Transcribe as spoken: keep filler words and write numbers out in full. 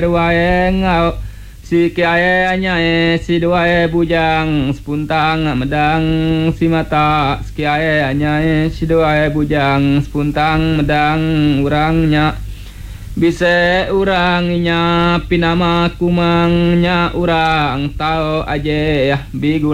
Duae ngau si kiae nyae si duae bujang sepuntang medang si mata si kiae nyae si duae bujang sepuntang medang urangnya bise urangnya pinama kumangnya urang tau aje ya bigu